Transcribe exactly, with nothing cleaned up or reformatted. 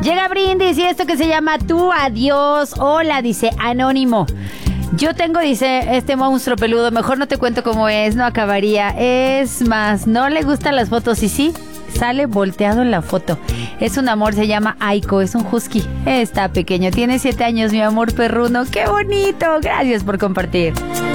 Llega Brindis y esto que se llama Tu Adiós. Hola, dice Anónimo. Yo tengo, dice, este monstruo peludo. Mejor no te cuento cómo es, no acabaría. Es más, no le gustan las fotos y sí, sale volteado en la foto. Es un amor, se llama Aiko, es un husky. Está pequeño, tiene siete años, mi amor perruno. ¡Qué bonito! Gracias por compartir.